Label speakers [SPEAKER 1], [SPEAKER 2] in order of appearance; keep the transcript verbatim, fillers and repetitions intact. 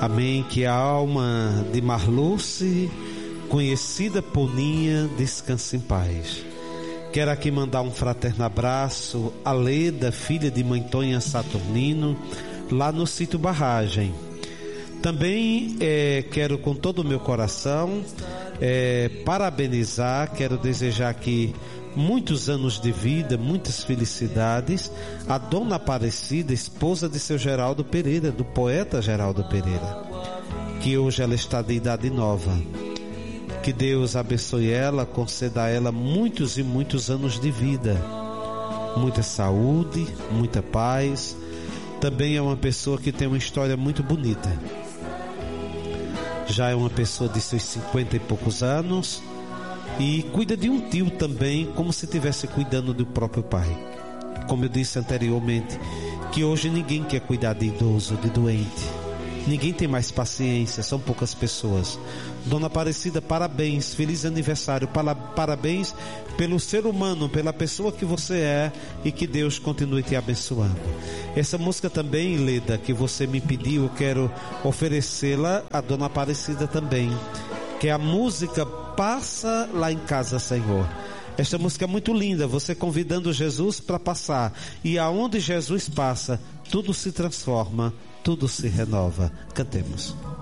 [SPEAKER 1] Amém. Que a alma de Marluce, conhecida Poninha, descanse em paz. Quero aqui mandar um fraterno abraço a Leda, filha de Mãe Tonha Saturnino, lá no sítio Barragem. Também é, quero com todo o meu coração é, parabenizar, quero desejar aqui muitos anos de vida, muitas felicidades a Dona Aparecida, esposa de seu Geraldo Pereira, do poeta Geraldo Pereira, que hoje ela está de idade nova. Que Deus abençoe ela, conceda a ela muitos e muitos anos de vida, muita saúde, muita paz. Também é uma pessoa que tem uma história muito bonita. Já é uma pessoa de seus cinquenta e poucos anos e cuida de um tio também, como se estivesse cuidando do próprio pai. Como eu disse anteriormente, que hoje ninguém quer cuidar de idoso, de doente. Ninguém tem mais paciência, são poucas pessoas. Dona Aparecida, parabéns, feliz aniversário, parabéns pelo ser humano, pela pessoa que você é, e que Deus continue te abençoando. Essa música também, Leda, que você me pediu, eu quero oferecê-la a Dona Aparecida também, que é a música Passa Lá em Casa, Senhor. Esta música é muito linda, você convidando Jesus para passar, e aonde Jesus passa, tudo se transforma, tudo se renova. Cantemos.